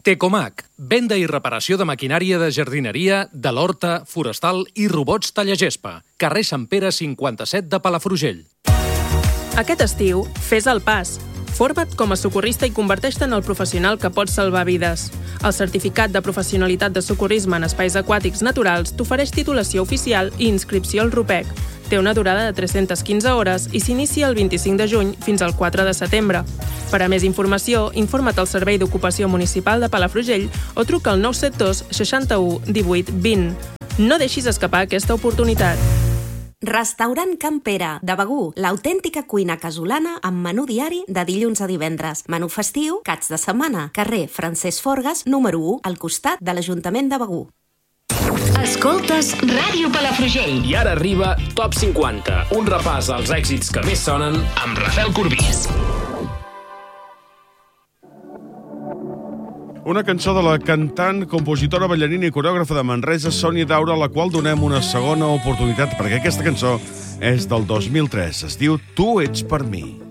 Tecomac, venda i reparació de maquinària de jardineria, de l'horta, forestal i robots tallagespa. Carrer Sant Pere 57 de Palafrugell. Aquest estiu, fes el pas. Forma't com a socorrista i converteix-te en el professional que pot salvar vides. El certificat de professionalitat de socorrisme en espais aquàtics naturals t'ofereix titulació oficial i inscripció al RUPEC. Té una durada de 315 hores i s'inicia el 25 de juny fins al 4 de setembre. Per a més informació, informa't al Servei d'Ocupació Municipal de Palafrugell o truca al 972 61 18 20. No deixis escapar aquesta oportunitat. Restaurant Can Pere, de Begur, l'autèntica cuina casolana amb menú diari de dilluns a divendres. Menú festiu, caps de setmana, carrer Francesc Forgas, número 1, al costat de l'Ajuntament de Begur. Escoltes Ràdio Palafrugell. I ara arriba Top 50, un repàs als èxits que més sonen amb Rafael Corbís. Una cançó de la cantant, compositora, ballarina i corògrafa de Manresa, Sònia Daura, a la qual donem una segona oportunitat, perquè aquesta cançó és del 2003. Es diu Tu ets per mi.